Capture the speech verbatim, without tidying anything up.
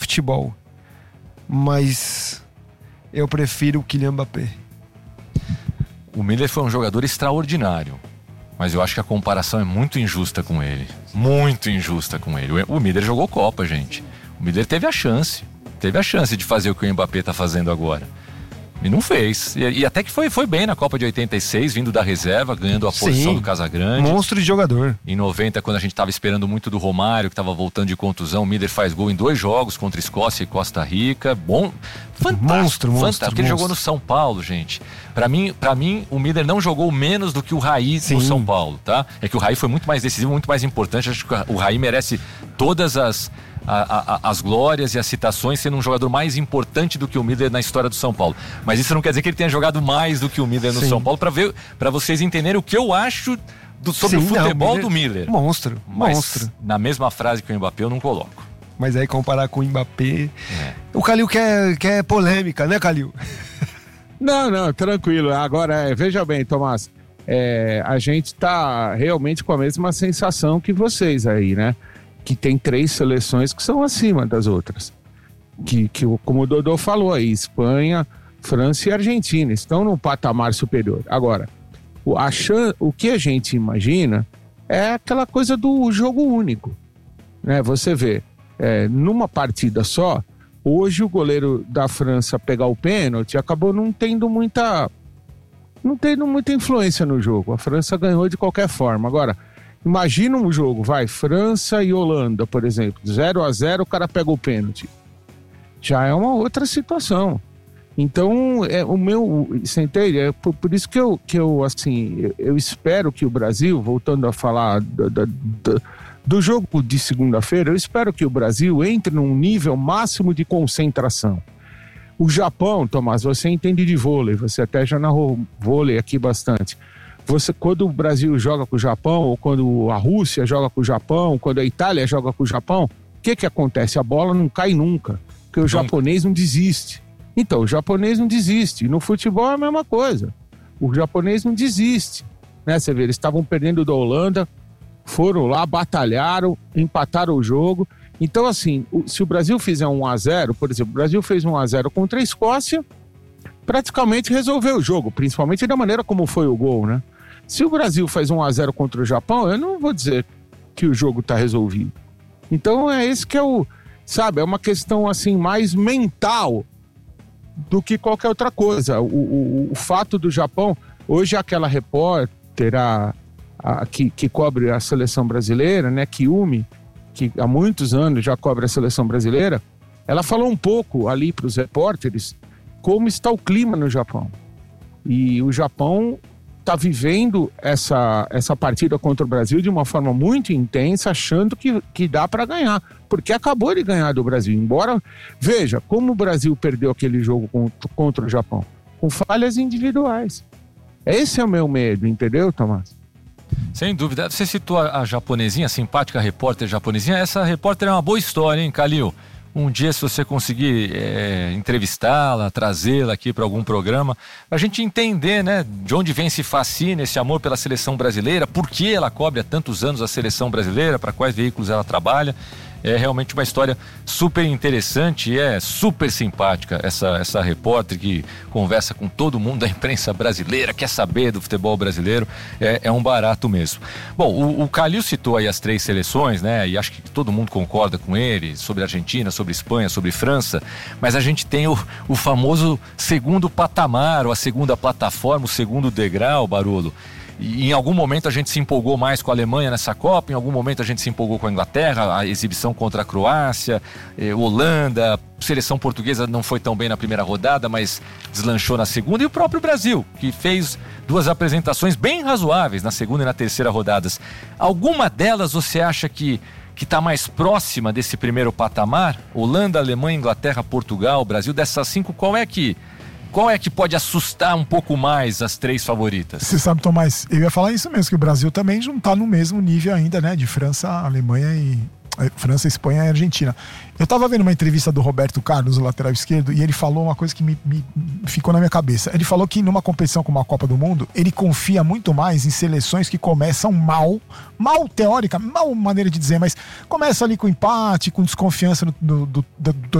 futebol. Mas eu prefiro o Kylian Mbappé. O Miller foi um jogador extraordinário, mas eu acho que a comparação é muito injusta com ele. Muito injusta com ele. O Miller jogou Copa, gente. O Miller teve a chance. Teve a chance de fazer o que o Mbappé tá fazendo agora. E não fez. E, e até que foi, foi bem na Copa de oitenta e seis, vindo da reserva, ganhando a posição Sim, do Casagrande. Monstro de jogador. Em noventa, quando a gente estava esperando muito do Romário, que estava voltando de contusão, o Miller faz gol em dois jogos contra Escócia e Costa Rica. Bom, fantástico. Monstro, monstro. Fantástico. Ele jogou no São Paulo, gente. Pra mim, pra mim, o Miller não jogou menos do que o Raí no São Paulo, tá? É que o Raí foi muito mais decisivo, muito mais importante. Acho que o Raí merece todas as... A, a, as glórias e as citações, sendo um jogador mais importante do que o Miller na história do São Paulo. Mas isso não quer dizer que ele tenha jogado mais do que o Miller no Sim. São Paulo, para ver, para vocês entenderem o que eu acho do, sobre Sim, o futebol não, o Miller, do Miller. Monstro, Mas, monstro. Na mesma frase que o Mbappé eu não coloco. Mas aí comparar com o Mbappé... É. O Calil quer, quer polêmica, né, Calil? Não, não, tranquilo. Agora, veja bem, Tomás, é, a gente tá realmente com a mesma sensação que vocês aí, né? Que tem três seleções que são acima das outras. Que, que como o Dodô falou aí, Espanha, França e Argentina estão num patamar superior. Agora, o, a chan, o que a gente imagina é aquela coisa do jogo único. Né? Você vê, é, numa partida só, hoje o goleiro da França pegar o pênalti acabou não tendo muita, não tendo muita influência no jogo. A França ganhou de qualquer forma. Agora, imagina um jogo, vai, França e Holanda, por exemplo, zero a zero, o cara pega o pênalti. Já é uma outra situação. Então, é, o meu, você entende? É por, por isso que eu, que eu assim, eu, eu espero que o Brasil, voltando a falar do, do, do, do jogo de segunda-feira, eu espero que o Brasil entre num nível máximo de concentração. O Japão, Tomás, você entende de vôlei, você até já narrou vôlei aqui bastante. Você, quando o Brasil joga com o Japão, ou quando a Rússia joga com o Japão, quando a Itália joga com o Japão, o que que acontece? A bola não cai nunca, porque o japonês não desiste. Então, o japonês não desiste. E no futebol é a mesma coisa. O japonês não desiste. Né? Você vê, eles estavam perdendo da Holanda, foram lá, batalharam, empataram o jogo. Então, assim, se o Brasil fizer um a zero, por exemplo, o Brasil fez um a zero contra a Escócia, praticamente resolveu o jogo, principalmente da maneira como foi o gol, né? Se o Brasil faz um a zero contra o Japão, eu não vou dizer que o jogo está resolvido. Então é esse que é o, sabe, é uma questão assim mais mental do que qualquer outra coisa. O, o, o fato do Japão, hoje aquela repórter a, a, que, que cobre a seleção brasileira, né, Kiumi, que há muitos anos já cobre a seleção brasileira, ela falou um pouco ali para os repórteres como está o clima no Japão. E o Japão está vivendo essa, essa partida contra o Brasil de uma forma muito intensa, achando que, que dá para ganhar, porque acabou de ganhar do Brasil. Embora, veja, como o Brasil perdeu aquele jogo contra, contra o Japão, com falhas individuais. Esse é o meu medo, entendeu, Tomás? Sem dúvida. Você citou a, a japonesinha, a simpática repórter japonesinha. Essa repórter é uma boa história, hein, Calil? Um dia, se você conseguir é, entrevistá-la, trazê-la aqui para algum programa, a gente entender, né, de onde vem esse fascínio, esse amor pela seleção brasileira, por que ela cobre há tantos anos a seleção brasileira, para quais veículos ela trabalha. É realmente uma história super interessante e é super simpática essa, essa repórter que conversa com todo mundo da imprensa brasileira, quer saber do futebol brasileiro, é, é um barato mesmo. Bom, o, o Calil citou aí as três seleções, né, e acho que todo mundo concorda com ele, sobre a Argentina, sobre a Espanha, sobre a França, mas a gente tem o, o famoso segundo patamar, ou a segunda plataforma, o segundo degrau, Barolo. E em algum momento a gente se empolgou mais com a Alemanha nessa Copa, em algum momento a gente se empolgou com a Inglaterra, a exibição contra a Croácia, eh, Holanda, a seleção portuguesa não foi tão bem na primeira rodada, mas deslanchou na segunda, e o próprio Brasil, que fez duas apresentações bem razoáveis na segunda e na terceira rodadas. Alguma delas você acha que que está mais próxima desse primeiro patamar? Holanda, Alemanha, Inglaterra, Portugal, Brasil, dessas cinco, qual é que... Qual é que pode assustar um pouco mais as três favoritas? Você sabe, Tomás, eu ia falar isso mesmo, que o Brasil também não está no mesmo nível ainda, né? De França, Alemanha e... França, Espanha e Argentina. Eu estava vendo uma entrevista do Roberto Carlos, o lateral esquerdo, e ele falou uma coisa que me, me ficou na minha cabeça. Ele falou que numa competição como a Copa do Mundo, ele confia muito mais em seleções que começam mal, mal teórica, mal maneira de dizer, mas começa ali com empate, com desconfiança do, do, do, do